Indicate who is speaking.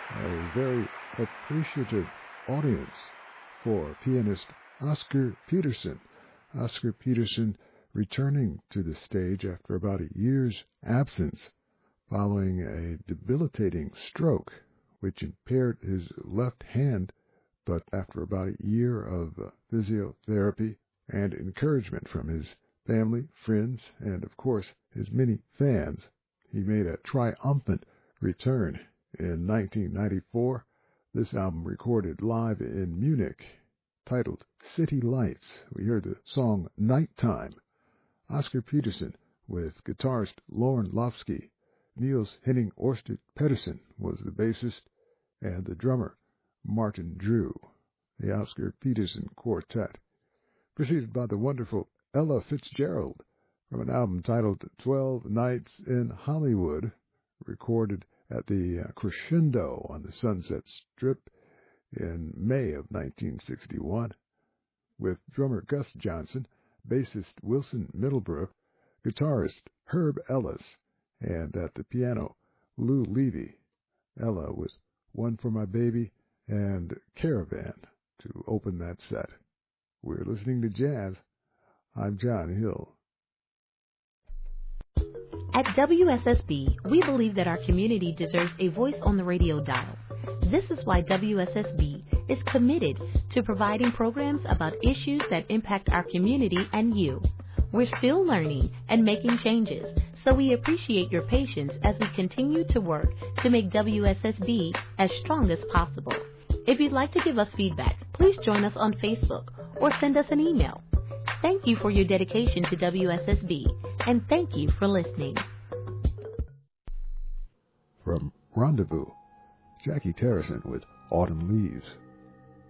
Speaker 1: a very appreciative audience for pianist Oscar Peterson. Oscar Peterson returning to the stage after about a year's absence following a debilitating stroke which impaired his left hand, but after about a year of physiotherapy and encouragement from his family, friends, and of course his many fans, he made a triumphant return in 1994. This album recorded live in Munich, titled City Lights. We heard the song Nighttime. Oscar Peterson with guitarist Lauren Lofsky. Niels Henning Orsted Pedersen was the bassist, and the drummer Martin Drew. The Oscar Peterson Quartet, preceded by the wonderful Ella Fitzgerald from an album titled 12 Nights in Hollywood, recorded at the Crescendo on the Sunset Strip in May of 1961, with drummer Gus Johnson, bassist Wilson Middlebrook, guitarist Herb Ellis, and at the piano Lou Levy. Ella was One for My Baby and Caravan to open that set. We're listening to jazz. I'm John Hill.
Speaker 2: At WSSB, we believe that our community deserves a voice on the radio dial. This is why WSSB is committed to providing programs about issues that impact our community and you. We're still learning and making changes, so we appreciate your patience as we continue to work to make WSSB as strong as possible. If you'd like to give us feedback, please join us on Facebook or send us an email. Thank you for your dedication to WSSB, and thank you for listening.
Speaker 1: From Rendezvous, Jackie Terrison with Autumn Leaves.